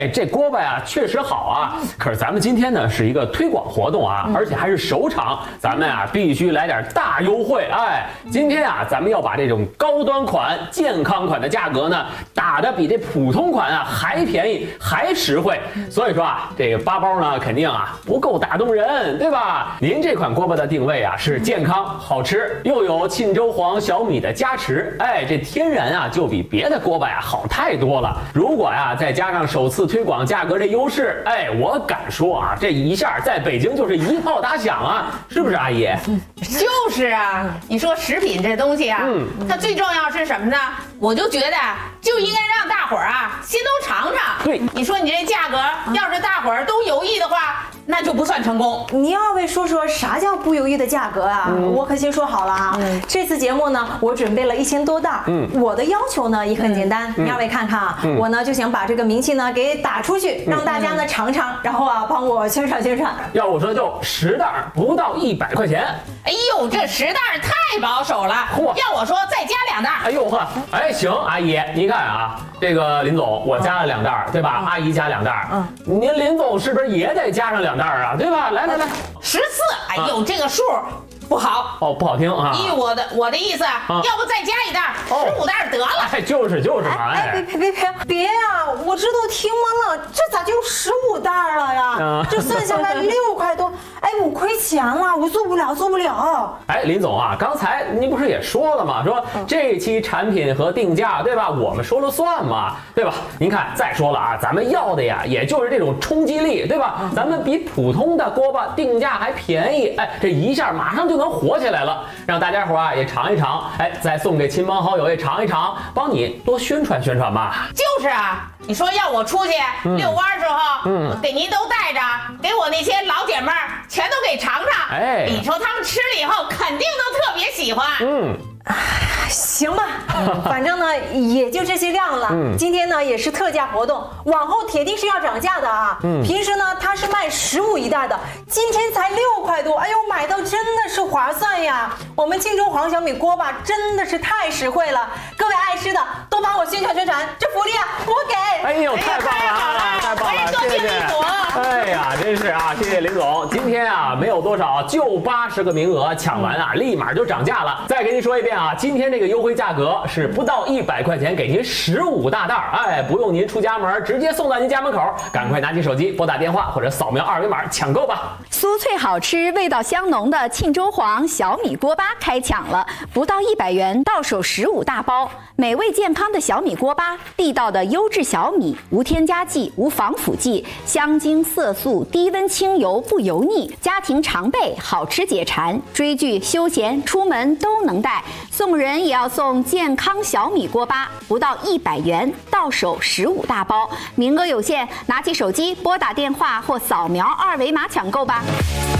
哎，这锅巴呀确实好啊，可是咱们今天呢是一个推广活动啊，而且还是首场，咱们啊必须来点大优惠。哎，今天啊咱们要把这种高端款、健康款的价格呢打得比这普通款啊还便宜、还实惠。所以说啊，这个8包呢肯定啊不够打动人，对吧？您这款锅巴的定位啊是健康、好吃，又有沁州黄小米的加持，哎，这天然啊就比别的锅巴呀好太多了。如果呀再加上首次推广价格这优势，哎，我敢说啊，这一下在北京就是一炮打响啊，是不是阿姨？ 就是啊，你说食品这东西啊，它最重要是什么呢？我就觉得就应该让大伙儿啊先都尝尝。 对， 你说你这价格，要是大伙儿都犹豫的话，那就不算成功。 你二位说说啥叫不犹豫的价格啊？我可先说好了啊，这次节目呢，我准备了1000多袋，我的要求呢也很简单，你二位看看啊，我呢就想把这个名气呢给打出去，让大家呢尝尝，然后啊帮我宣传宣传。 要我说就10袋不到100块钱。 哎呦，这10袋太保守了，要我说再加2袋。 哎呦呵，哎行，阿姨，您看啊，这个林总我加了2袋，对吧？阿姨加2袋，您林总是不是也得加上2袋啊？对吧？来 14，哎呦，这个数不好哦，不好听啊！ 依我的意思，要不再加1袋，15袋得了。 哎，就是嘛！ 哎，别呀！我这都听完了，这咋就15袋了呀？这算下来6块多，哎，我亏钱了，我做不了。 哎，林总啊，刚才您不是也说了吗？说这期产品和定价，对吧？我们说了算嘛，对吧？您看，再说了啊，咱们要的呀，也就是这种冲击力，对吧？咱们比普通的锅巴定价还便宜，哎，这一下马上就能火起来了，让大家伙啊也尝一尝，哎，再送给亲朋好友也尝一尝，帮你多宣传宣传吧。 就是啊，你说要我出去遛弯时候，给您都带着，给我那些老姐妹儿全都给尝尝， 哎， 你说他们吃了以后肯定都特别喜欢。 行吧，反正呢也就这些量了。今天呢也是特价活动，往后铁定是要涨价的啊。平时呢它是卖15一袋的，今天才6块多，哎呦，买到真的是划算呀！我们沁州黄小米锅巴真的是太实惠了，各位爱吃的都帮我宣传宣传，这福利啊我给。 哎呦，太棒了，太棒了，谢谢。哎呀，真是啊，谢谢林总。今天啊没有多少，就80个名额，抢完啊立马就涨价了。再给您说一遍啊，今天这个优惠价格是不到100块钱给您15大袋，哎，不用您出家门，直接送到您家门口。赶快拿起手机拨打电话或者扫描2维码抢购吧。 酥脆好吃、味道香浓的沁州黄小米锅巴开抢了，不到100元到手15大包，美味健康的小米锅巴，地道的优质小米，无添加剂、无防腐剂，香精色素，低温清油不油腻，家庭常备，好吃解馋，追剧休闲出门都能带。送人也要送健康小米锅巴，不到100元到手15大包，名额有限，拿起手机拨打电话或扫描2维码抢购吧。